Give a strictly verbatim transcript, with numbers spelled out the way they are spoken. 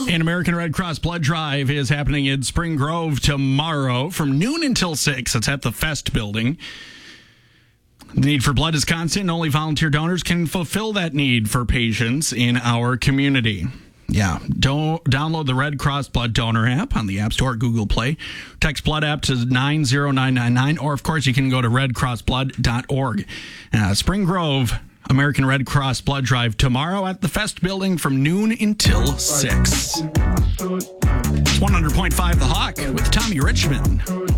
An American Red Cross Blood Drive is happening in Spring Grove tomorrow from noon until six. It's at the Fest building. The need for blood is constant, and only volunteer donors can fulfill that need for patients in our community. Yeah, don't download the Red Cross Blood Donor app on the App Store, Google Play. Text Blood app to nine zero nine nine nine, or of course you can go to red cross blood dot org. Uh, Spring Grove, American Red Cross Blood Drive tomorrow at the Fest building from noon until six. It's one hundred point five The Hawk with Tommy Richmond.